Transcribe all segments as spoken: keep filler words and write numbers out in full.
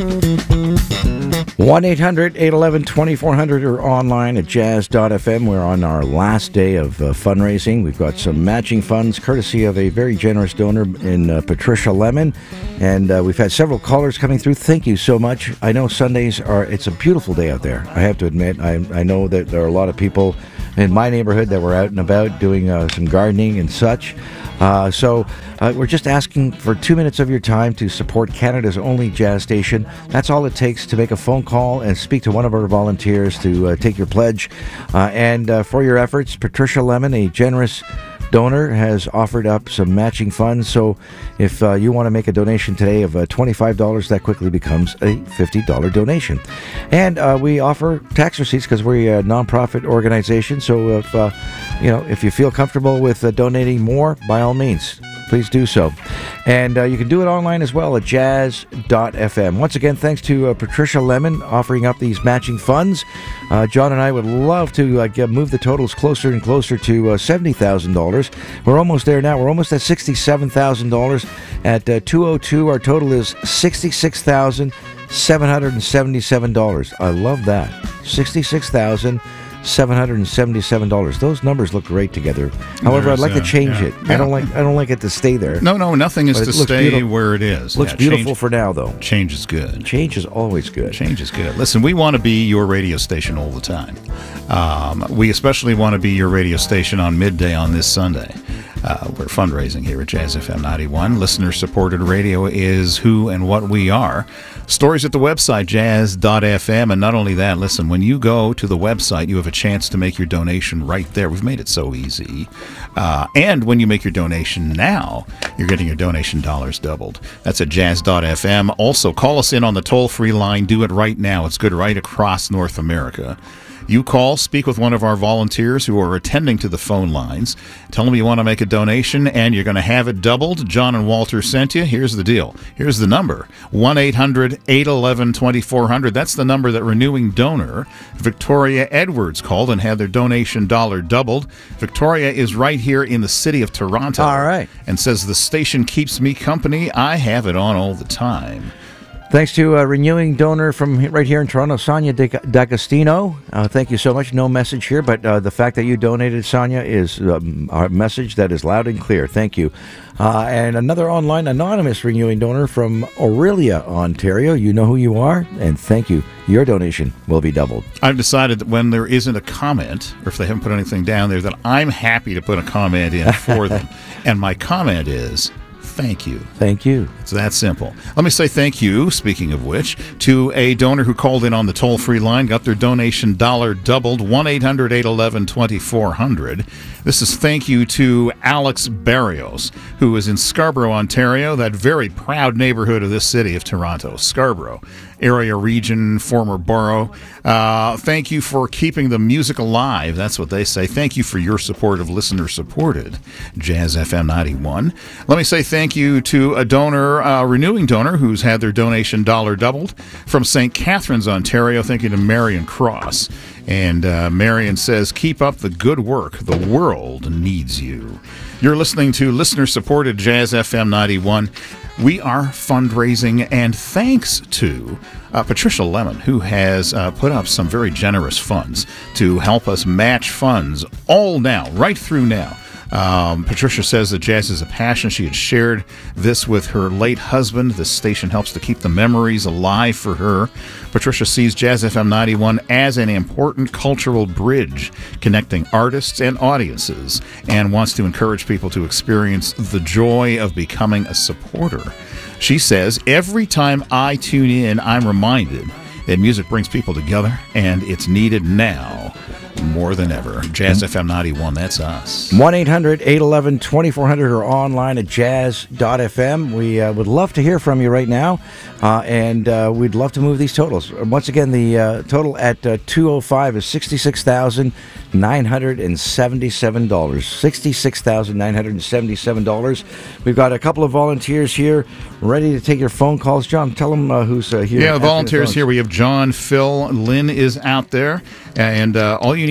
one eight hundred eight one one twenty-four hundred or online at jazz dot f m. We're on our last day of uh, fundraising. We've got some matching funds courtesy of a very generous donor in uh, Patricia Lemon. And uh, we've had several callers coming through. Thank you so much. I know Sundays are, it's a beautiful day out there. I have to admit, I, I know that there are a lot of people in my neighborhood that were out and about doing uh, some gardening and such. Uh, so uh, we're just asking for two minutes of your time to support Canada's only jazz station. That's all it takes to make a phone call and speak to one of our volunteers to uh, take your pledge. Uh, and uh, for your efforts, Patricia Lemon, a generous donor, has offered up some matching funds. So if uh, you want to make a donation today of uh, twenty-five dollars, that quickly becomes a fifty dollars donation. And uh, we offer tax receipts because we're a nonprofit organization. So if uh, you know if you feel comfortable with uh, donating more, by all means, please do so. And uh, you can do it online as well at jazz dot f m. Once again, thanks to uh, Patricia Lemon offering up these matching funds. Uh, John and I would love to uh, get, move the totals closer and closer to uh, seventy thousand dollars. We're almost there now. We're almost at sixty-seven thousand dollars. At uh, two oh two, our total is sixty-six thousand seven hundred seventy-seven dollars. I love that. sixty-six thousand seven hundred seventy-seven dollars. Those numbers look great together. However, There's, I'd like uh, to change yeah. it. Yeah. I don't like I don't like it to stay there. No, no, nothing is But to it looks stay beautiful. where it is. Looks Yeah, beautiful change, for now, though. Change is good. Change is always good. Change is good. Listen, we want to be your radio station all the time. Um, we especially want to be your radio station on midday on this Sunday. Uh, we're fundraising here at Jazz F M ninety-one. Listener-supported radio is who and what we are. Stories at the website, jazz dot f m. And not only that, listen, when you go to the website, you have a chance to make your donation right there. We've made it so easy. Uh, and when you make your donation now, you're getting your donation dollars doubled. That's at jazz dot f m. Also, call us in on the toll-free line. Do it right now. It's good right across North America. You call, speak with one of our volunteers who are attending to the phone lines. Tell them you want to make a donation, and you're going to have it doubled. John and Walter sent you. Here's the deal. Here's the number. one eight hundred eight one one twenty-four hundred. That's the number that renewing donor Victoria Edwards called and had their donation dollar doubled. Victoria is right here in the city of Toronto. All right. And says, the station keeps me company. I have it on all the time. Thanks to a renewing donor from right here in Toronto, Sonia D'Agostino. Uh, thank you so much. No message here, but uh, the fact that you donated, Sonia, is um, our message that is loud and clear. Thank you. Uh, and another online anonymous renewing donor from Aurelia, Ontario. You know who you are, and thank you. Your donation will be doubled. I've decided that when there isn't a comment, or if they haven't put anything down there, that I'm happy to put a comment in for them. And my comment is, thank you. Thank you. It's that simple. Let me say thank you, speaking of which, to a donor who called in on the toll-free line, got their donation dollar doubled, one eight hundred eight one one twenty-four hundred. This is thank you to Alex Barrios, who is in Scarborough, Ontario, that very proud neighborhood of this city of Toronto. Scarborough, area, region, former borough. Uh, thank you for keeping the music alive. That's what they say. Thank you for your support of listener-supported Jazz F M ninety-one. Let me say thank you to a donor, a renewing donor, who's had their donation dollar doubled from Saint Catharines, Ontario. Thank you to Marion Cross. And uh, Marion says, keep up the good work. The world needs you. You're listening to listener-supported Jazz F M ninety-one. We are fundraising, and thanks to uh, Patricia Lemon, who has uh, put up some very generous funds to help us match funds all now, right through now. Um, Patricia says that jazz is a passion. She had shared this with her late husband. This station helps to keep the memories alive for her. Patricia sees Jazz F M ninety-one as an important cultural bridge connecting artists and audiences, and wants to encourage people to experience the joy of becoming a supporter. She says, every time I tune in, I'm reminded that music brings people together, and it's needed now more than ever. Jazz F M ninety-one, that's us. one eight hundred eight one one twenty-four hundred or online at jazz dot f m. We uh, would love to hear from you right now, uh, and uh, we'd love to move these totals. Once again, the uh, total at uh, two oh five is sixty-six thousand nine hundred seventy-seven dollars. sixty-six thousand nine hundred seventy-seven dollars. We've got a couple of volunteers here ready to take your phone calls. John, tell them uh, who's uh, here. Yeah, volunteers here. We have John, Phil, Lynn is out there, and uh, all you need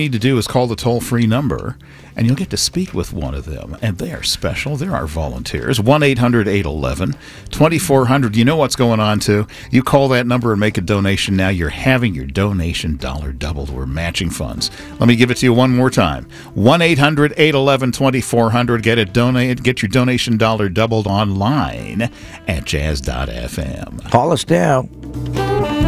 need to do is call the toll-free number, and you'll get to speak with one of them. And they are special. They're our volunteers. one eight hundred eight one one two four zero zero. You know what's going on, too? You call that number and make a donation now. You're having your donation dollar doubled. We're matching funds. Let me give it to you one more time. one eight hundred eight one one two four zero zero. Get it donate. Get your donation dollar doubled online at jazz dot f m. Call us now.